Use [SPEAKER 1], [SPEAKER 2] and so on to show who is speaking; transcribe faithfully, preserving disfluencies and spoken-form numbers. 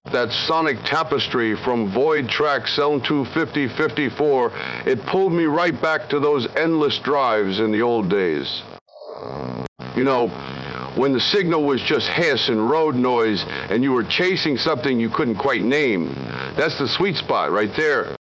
[SPEAKER 1] That sonic tapestry from Void Track Cell two fifty fifty-four, it pulled me right back to those endless drives in the old days. You know, when the signal was just hiss and road noise and you were chasing something you couldn't quite name. That's the sweet spot right there.